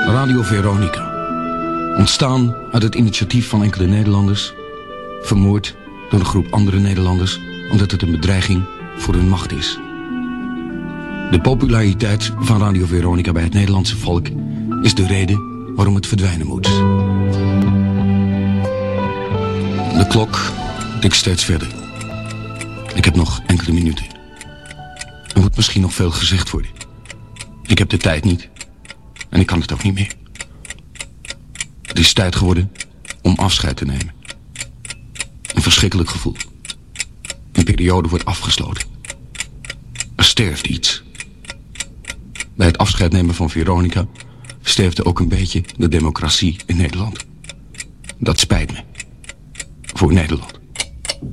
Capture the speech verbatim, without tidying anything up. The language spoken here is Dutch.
Radio Veronica. Ontstaan uit het initiatief van enkele Nederlanders. Vermoord door een groep andere Nederlanders omdat het een bedreiging voor hun macht is. De populariteit van Radio Veronica bij het Nederlandse volk is de reden waarom het verdwijnen moet. De klok tikt steeds verder. Ik heb nog enkele minuten. Er moet misschien nog veel gezegd worden. Ik heb de tijd niet. En ik kan het ook niet meer. Het is tijd geworden om afscheid te nemen. Een verschrikkelijk gevoel. Een periode wordt afgesloten. Er sterft iets. Bij het afscheid nemen van Veronica sterfte ook een beetje de democratie in Nederland. Dat spijt me. Voor Nederland.